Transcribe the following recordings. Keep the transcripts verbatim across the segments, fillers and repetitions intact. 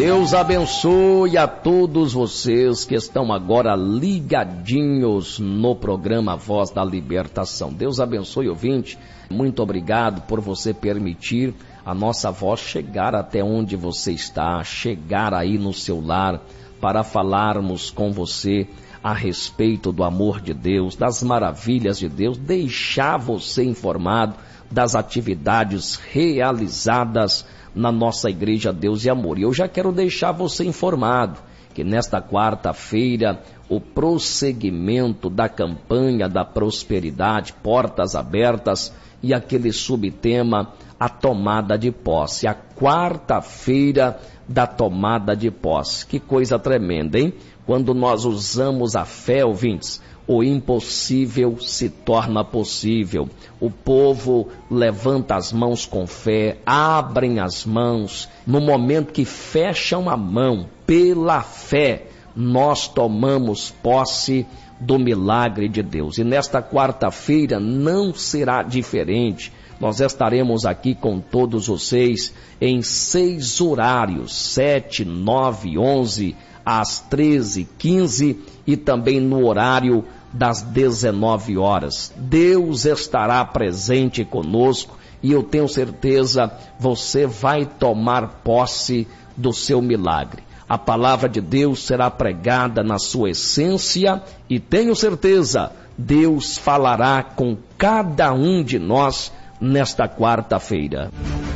Deus abençoe a todos vocês que estão agora ligadinhos no programa Voz da Libertação. Deus abençoe, ouvinte. Muito obrigado por você permitir a nossa voz chegar até onde você está, chegar aí no seu lar, para falarmos com você a respeito do amor de Deus, das maravilhas de Deus, deixar você informado das atividades realizadas na nossa Igreja Deus e Amor. E eu já quero deixar você informado que nesta quarta-feira o prosseguimento da campanha da prosperidade, portas abertas, e aquele subtema, a tomada de posse, a quarta-feira da tomada de posse. Que coisa tremenda, hein? Quando nós usamos a fé, ouvintes, o impossível se torna possível. O povo levanta as mãos com fé, abrem as mãos. No momento que fecham a mão, pela fé, nós tomamos posse do milagre de Deus. E nesta quarta-feira não será diferente. Nós estaremos aqui com todos vocês em seis horários, sete, nove, onze, às treze, quinze e também no horário das dezenove horas. Deus estará presente conosco e eu tenho certeza você vai tomar posse do seu milagre. A palavra de Deus será pregada na sua essência e tenho certeza, Deus falará com cada um de nós nesta quarta-feira.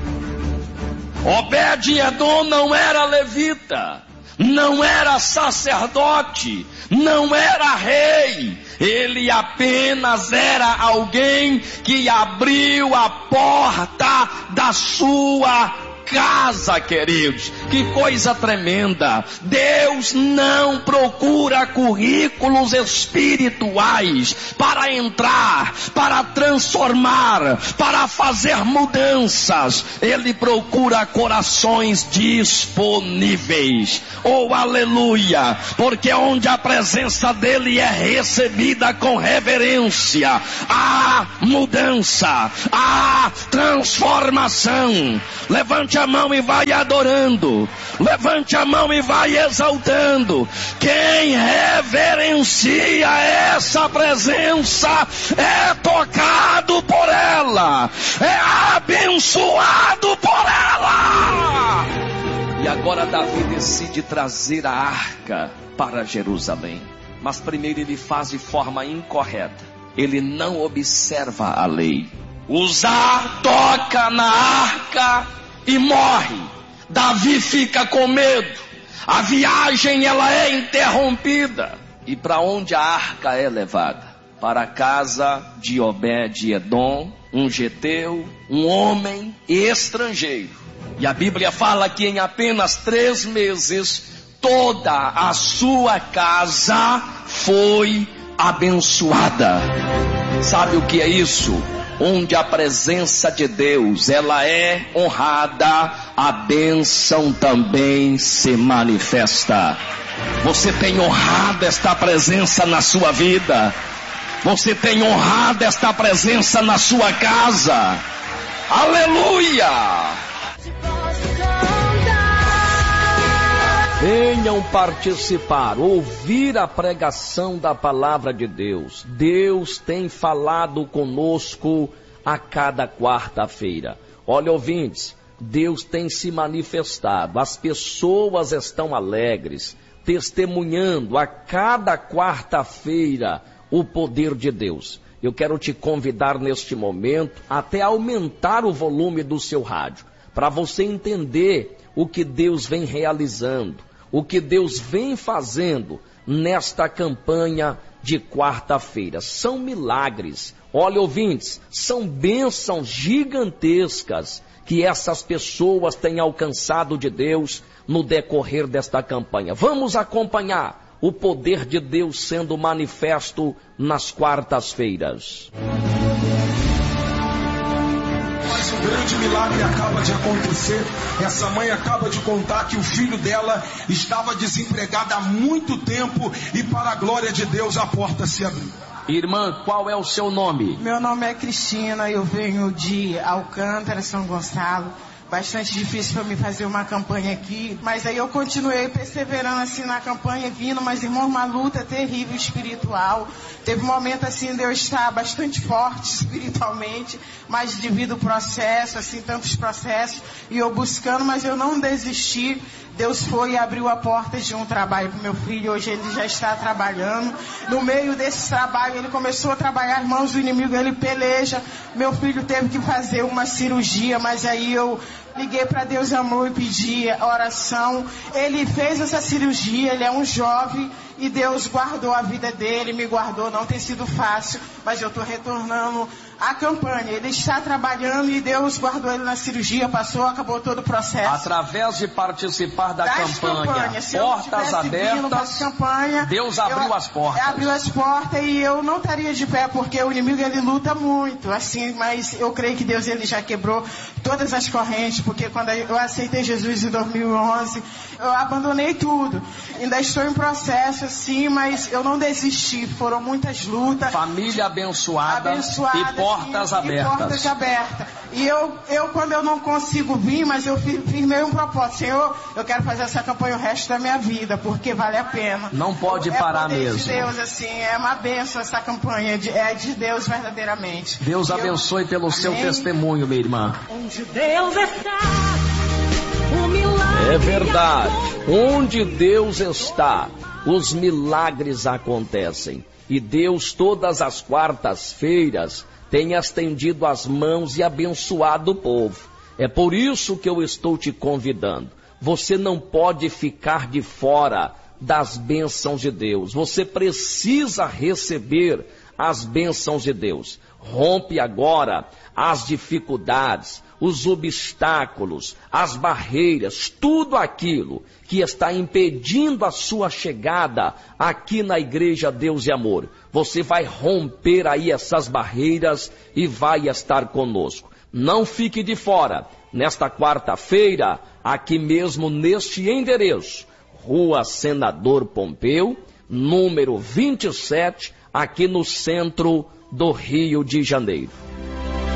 Obed-Edom não era levita, não era sacerdote, não era rei. Ele apenas era alguém que abriu a porta da sua casa, queridos. Que coisa tremenda. Deus não procura currículos espirituais para entrar, para transformar, para fazer mudanças. Ele procura corações disponíveis. Oh, aleluia! Porque onde a presença dele é recebida com reverência, há mudança, há transformação. Levante a mão e vai adorando. Levante a mão e vai exaltando. Quem reverencia essa presença é tocado por ela, é abençoado por ela. E agora Davi decide trazer a arca para Jerusalém. Mas primeiro ele faz de forma incorreta. Ele não observa a lei. Uzá toca na arca e morre. Davi fica com medo. A viagem ela é interrompida. E para onde a arca é levada? Para a casa de Obed-Edom, um geteu, um homem estrangeiro. E a Bíblia fala que em apenas três meses toda a sua casa foi abençoada. Sabe o que é isso? Onde a presença de Deus ela é honrada, a bênção também se manifesta. Você tem honrado esta presença na sua vida? Você tem honrado esta presença na sua casa? Aleluia! Venham participar, ouvir a pregação da palavra de Deus. Deus tem falado conosco a cada quarta-feira. Olha, ouvintes, Deus tem se manifestado. As pessoas estão alegres, testemunhando a cada quarta-feira o poder de Deus. Eu quero te convidar neste momento até aumentar o volume do seu rádio, para você entender o que Deus vem realizando, o que Deus vem fazendo nesta campanha de quarta-feira. São milagres. Olha, ouvintes, são bênçãos gigantescas que essas pessoas têm alcançado de Deus no decorrer desta campanha. Vamos acompanhar o poder de Deus sendo manifesto nas quartas-feiras. Mas um grande milagre acaba de acontecer. Essa mãe acaba de contar que o filho dela estava desempregado há muito tempo e para a glória de Deus a porta se abriu. Irmã, qual é o seu nome? Meu nome é Cristina, eu venho de Alcântara, São Gonçalo. bastante difícil para mim fazer uma campanha aqui, mas aí eu continuei perseverando assim na campanha, vindo, mas irmão, uma luta terrível espiritual. Teve um momento assim de eu estar bastante forte espiritualmente, mas devido ao processo, assim, tantos processos, e eu buscando, mas eu não desisti. Deus foi e abriu a porta de um trabalho para o meu filho. Hoje ele já está trabalhando. No meio desse trabalho, ele começou a trabalhar, irmãos, o inimigo, ele peleja. Meu filho teve que fazer uma cirurgia, mas aí eu liguei para Deus Amor e pedi oração. Ele fez essa cirurgia, ele é um jovem e Deus guardou a vida dele, me guardou. Não tem sido fácil, mas eu estou retornando à campanha. Ele está trabalhando e Deus guardou ele na cirurgia, passou, acabou todo o processo. Através de participar da das campanha, se portas abertas, campanha, Deus abriu eu, as portas. Abriu as portas e eu não estaria de pé, porque o inimigo ele luta muito, assim, mas eu creio que Deus ele já quebrou todas as correntes, porque quando eu aceitei Jesus em dois mil e onze, eu abandonei tudo. Ainda estou em processo, assim, mas eu não desisti. Foram muitas lutas. Família abençoada, abençoada e portas sim, abertas. E portas abertas. E eu, eu, quando eu não consigo vir, mas eu firmei um propósito. Senhor, eu quero fazer essa campanha o resto da minha vida, porque vale a pena. Não pode é parar poder mesmo. De Deus, assim, é uma bênção essa campanha, de, é de Deus verdadeiramente. Deus e abençoe eu, pelo amém. seu testemunho, minha irmã. Onde Deus está, o milagre é verdade. Onde Deus está, os milagres acontecem. E Deus, todas as quartas-feiras, tem estendido as mãos e abençoado o povo. É por isso que eu estou te convidando. Você não pode ficar de fora das bênçãos de Deus. Você precisa receber as bênçãos de Deus. Rompe agora as dificuldades, os obstáculos, as barreiras, tudo aquilo que está impedindo a sua chegada aqui na Igreja Deus e Amor. Você vai romper aí essas barreiras e vai estar conosco. Não fique de fora. Nesta quarta-feira, aqui mesmo neste endereço, Rua Senador Pompeu, número vinte e sete, aqui no centro do Rio de Janeiro.